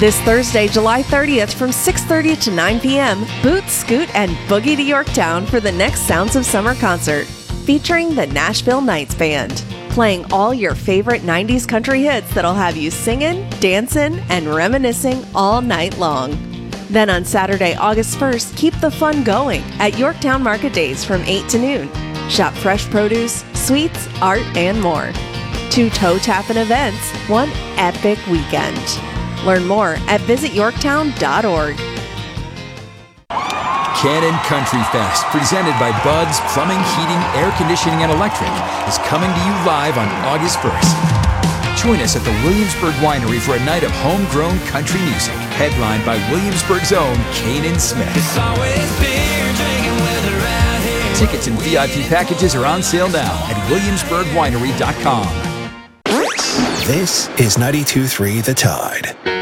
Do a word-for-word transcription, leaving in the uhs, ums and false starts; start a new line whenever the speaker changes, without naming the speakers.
This Thursday, July thirtieth from six thirty to nine p.m., Boot, Scoot, and Boogie to Yorktown for the next Sounds of Summer concert, featuring the Nashville Nights Band, playing all your favorite nineties country hits that'll have you singing, dancing, and reminiscing all night long. Then on Saturday, August first, keep the fun going at Yorktown Market Days from eight to noon. Shop fresh produce, sweets, art, and more. Two toe-tapping events, one epic weekend. Learn more at visit yorktown dot org.
Cannon Country Fest, presented by Bud's Plumbing, Heating, Air Conditioning, and Electric, is coming to you live on August first. Join us at the Williamsburg Winery for a night of homegrown country music, headlined by Williamsburg's own Kanan Smith.
It's always beer drinking weather out here.
Tickets and V I P packages are on sale now at williamsburg winery dot com.
This is ninety-two point three The Tide.